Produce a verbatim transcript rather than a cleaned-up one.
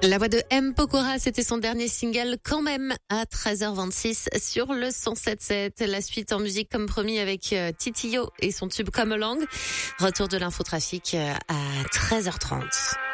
La voix de M. Pokora, c'était son dernier single quand même à treize heures vingt-six sur le cent sept sept. La suite en musique comme promis avec Titio et son tube Come Along. Retour de l'infotrafic à treize heures trente.